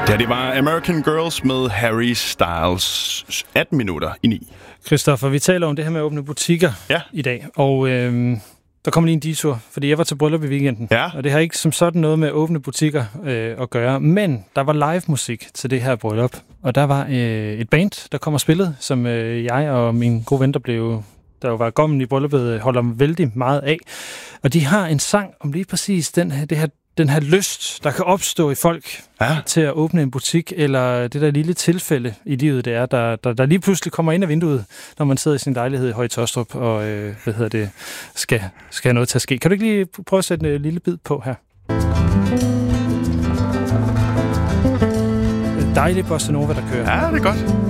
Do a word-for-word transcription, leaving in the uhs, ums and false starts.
Ja, det var American Girls med Harry Styles. atten minutter i ni. Christoffer, vi taler om det her med at åbne butikker ja. i dag, og øh, der kommer lige en detur, fordi jeg var til bryllup i weekenden, ja. og det har ikke som sådan noget med at åbne butikker øh, at gøre, men der var live musik til det her bryllup, og der var øh, et band, der kom og spillede, som øh, jeg og min gode ven, der blev, der var gommen i brylluppet, holder vældig meget af, og de har en sang om lige præcis den her, det her den her lyst, der kan opstå i folk ja. til at åbne en butik, eller det der lille tilfælde i livet, det er, der, der, der lige pludselig kommer ind af vinduet, når man sidder i sin lejlighed i Høje Taastrup, og øh, hvad hedder det, skal, skal have noget til at ske. Kan du ikke lige prøve at sætte en lille bid på her? Dejligt bossa nova, der kører. Ja, det er godt.